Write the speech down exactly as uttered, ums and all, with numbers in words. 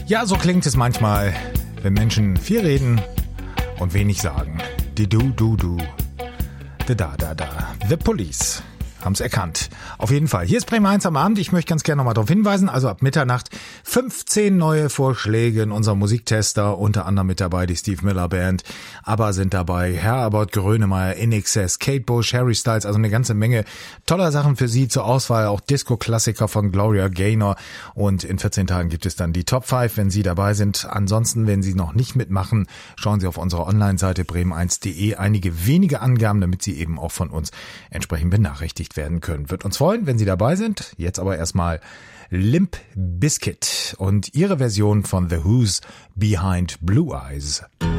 Ja, so klingt es manchmal, wenn Menschen viel reden und wenig sagen. Die du, du, du. Da, da, da, da. The Police. Haben's erkannt. Auf jeden Fall. Hier ist Bremen eins am Abend. Ich möchte ganz gerne nochmal darauf hinweisen. Also ab Mitternacht fünfzehn neue Vorschläge in unserem Musiktester. Unter anderem mit dabei die Steve Miller Band. Aber sind dabei Herbert Grönemeyer, In Excess, Kate Bush, Harry Styles. Also eine ganze Menge toller Sachen für Sie zur Auswahl. Auch Disco-Klassiker von Gloria Gaynor. Und in vierzehn Tagen gibt es dann die Top fünf, wenn Sie dabei sind. Ansonsten, wenn Sie noch nicht mitmachen, schauen Sie auf unserer Online-Seite bremen eins punkt de. Einige wenige Angaben, damit Sie eben auch von uns entsprechend benachrichtigt werden können. Wird uns freuen, wenn Sie dabei sind. Jetzt aber erstmal Limp Bizkit und ihre Version von The Who's Behind Blue Eyes.